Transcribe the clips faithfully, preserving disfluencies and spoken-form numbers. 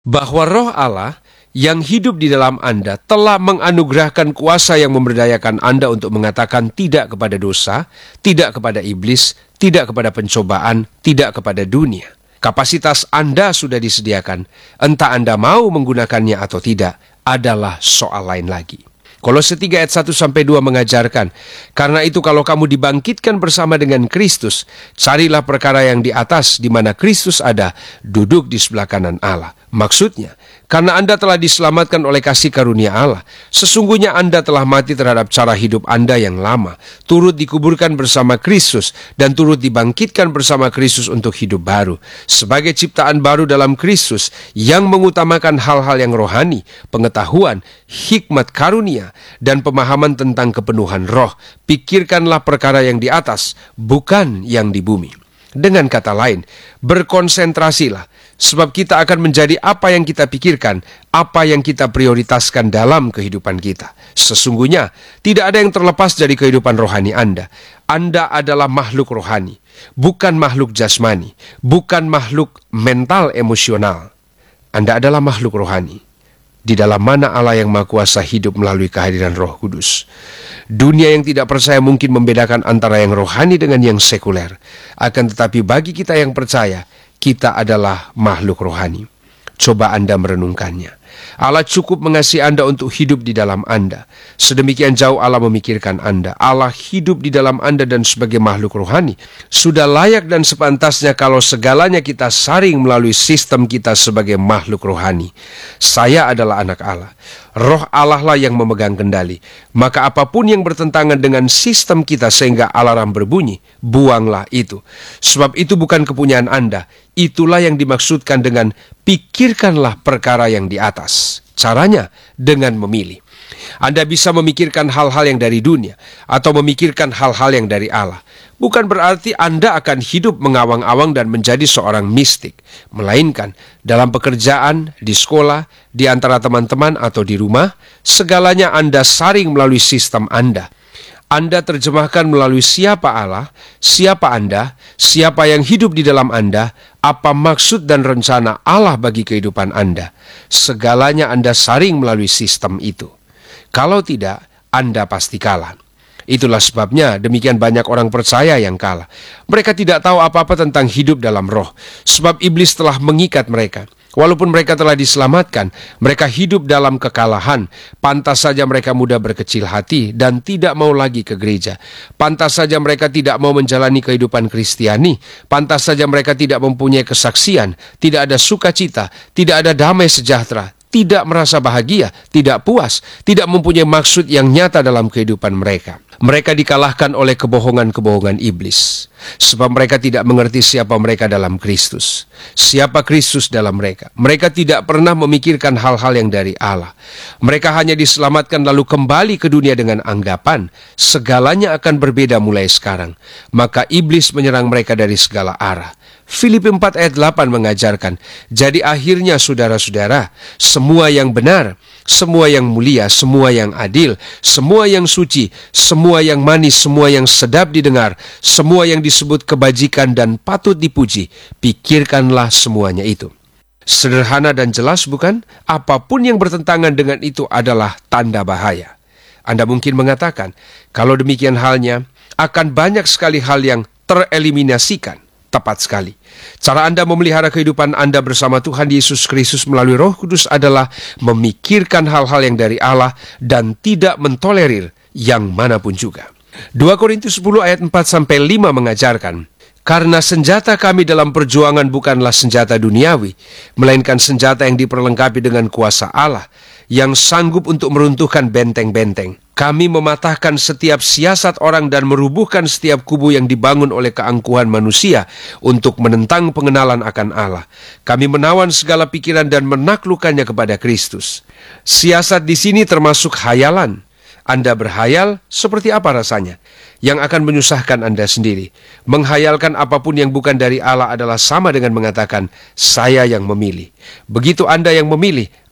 bahwa Roh Allah yang hidup di dalam Anda telah menganugerahkan kuasa yang memberdayakan Anda untuk mengatakan tidak kepada dosa, tidak kepada iblis, tidak kepada pencobaan, tidak kepada dunia. Kapasitas Anda sudah disediakan, entah Anda mau menggunakannya atau tidak, adalah soal lain lagi. Kolose tiga ayat satu sampai dua mengajarkan, karena itu kalau kamu dibangkitkan bersama dengan Kristus, carilah perkara yang di atas di mana Kristus ada, duduk di sebelah kanan Allah. Maksudnya, karena Anda telah diselamatkan oleh kasih karunia Allah, sesungguhnya Anda telah mati terhadap cara hidup Anda yang lama, turut dikuburkan bersama Kristus, dan turut dibangkitkan bersama Kristus untuk hidup baru, sebagai ciptaan baru dalam Kristus, yang mengutamakan hal-hal yang rohani, pengetahuan, hikmat karunia, dan pemahaman tentang kepenuhan roh. Pikirkanlah perkara yang di atas, bukan yang di bumi. Dengan kata lain, berkonsentrasilah, sebab kita akan menjadi apa yang kita pikirkan, apa yang kita prioritaskan dalam kehidupan kita. Sesungguhnya, tidak ada yang terlepas dari kehidupan rohani Anda. Anda adalah makhluk rohani, bukan makhluk jasmani, bukan makhluk mental emosional. Anda adalah makhluk rohani, di dalam mana Allah yang Maha Kuasa hidup melalui kehadiran Roh Kudus. Dunia yang tidak percaya mungkin membedakan antara yang rohani dengan yang sekuler. Akan tetapi bagi kita yang percaya, kita adalah makhluk rohani. Coba Anda merenungkannya. Allah cukup mengasihi Anda untuk hidup di dalam Anda. Sedemikian jauh Allah memikirkan Anda. Allah hidup di dalam Anda dan sebagai makhluk rohani. Sudah layak dan sepantasnya kalau segalanya kita saring melalui sistem kita sebagai makhluk rohani. Saya adalah anak Allah. Roh Allah lah yang memegang kendali. Maka apapun yang bertentangan dengan sistem kita sehingga alarm berbunyi, buanglah itu. Sebab itu bukan kepunyaan Anda. Itulah yang dimaksudkan dengan pikirkanlah perkara yang di atas. Caranya dengan memilih. Anda bisa memikirkan hal-hal yang dari dunia atau memikirkan hal-hal yang dari Allah. Bukan berarti Anda akan hidup mengawang-awang dan menjadi seorang mistik. Melainkan dalam pekerjaan, di sekolah, di antara teman-teman atau di rumah, segalanya Anda saring melalui sistem Anda. Anda terjemahkan melalui siapa Allah, siapa Anda, siapa yang hidup di dalam Anda, apa maksud dan rencana Allah bagi kehidupan Anda. Segalanya Anda saring melalui sistem itu. Kalau tidak, Anda pasti kalah. Itulah sebabnya demikian banyak orang percaya yang kalah. Mereka tidak tahu apa-apa tentang hidup dalam roh, sebab iblis telah mengikat mereka. Walaupun mereka telah diselamatkan, mereka hidup dalam kekalahan. Pantas saja mereka mudah berkecil hati dan tidak mau lagi ke gereja. Pantas saja mereka tidak mau menjalani kehidupan Kristiani. Pantas saja mereka tidak mempunyai kesaksian, tidak ada sukacita, tidak ada damai sejahtera, tidak merasa bahagia, tidak puas, tidak mempunyai maksud yang nyata dalam kehidupan mereka. Mereka dikalahkan oleh kebohongan-kebohongan iblis. Sebab mereka tidak mengerti siapa mereka dalam Kristus. Siapa Kristus dalam mereka. Mereka tidak pernah memikirkan hal-hal yang dari Allah. Mereka hanya diselamatkan lalu kembali ke dunia dengan anggapan segalanya akan berbeda mulai sekarang. Maka iblis menyerang mereka dari segala arah. Filipi empat ayat delapan mengajarkan, jadi akhirnya saudara-saudara, semua yang benar, semua yang mulia, semua yang adil, semua yang suci, semua yang manis, semua yang sedap didengar, semua yang disebut kebajikan dan patut dipuji, pikirkanlah semuanya itu. Sederhana dan jelas bukan? Apapun yang bertentangan dengan itu adalah tanda bahaya. Anda mungkin mengatakan, kalau demikian halnya, akan banyak sekali hal yang tereliminasikan. Tepat sekali. Cara Anda memelihara kehidupan Anda bersama Tuhan Yesus Kristus melalui Roh Kudus adalah memikirkan hal-hal yang dari Allah dan tidak mentolerir yang manapun juga. dua Korintus sepuluh ayat empat sampai lima mengajarkan, karena senjata kami dalam perjuangan bukanlah senjata duniawi, melainkan senjata yang diperlengkapi dengan kuasa Allah, yang sanggup untuk meruntuhkan benteng-benteng. Kami mematahkan setiap siasat orang dan merubuhkan setiap kubu yang dibangun oleh keangkuhan manusia untuk menentang pengenalan akan Allah. Kami menawan segala pikiran dan menaklukkannya kepada Kristus. Siasat di sini termasuk hayalan. Anda berhayal seperti apa rasanya? Yang akan menyusahkan Anda sendiri. Menghayalkan apapun yang bukan dari Allah adalah sama dengan mengatakan, saya yang memilih. Begitu Anda yang memilih,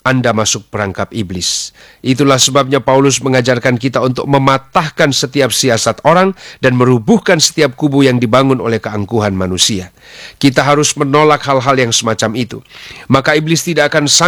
Anda masuk perangkap iblis. Itulah sebabnya Paulus mengajarkan kita untuk mematahkan setiap siasat orang dan merubuhkan setiap kubu yang dibangun oleh keangkuhan manusia. Kita harus menolak hal-hal yang semacam itu. Maka iblis tidak akan